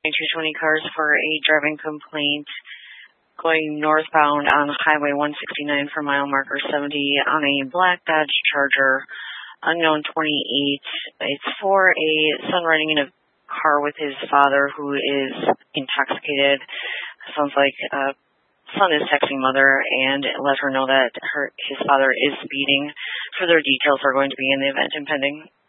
220 cars for a driving complaint going northbound on Highway 169 for mile marker 70 on a black Dodge Charger, unknown 28. It's for a son riding in a car with his father who is intoxicated. Sounds like son is texting mother and let her know that his father is speeding. Further details are going to be in the event impending.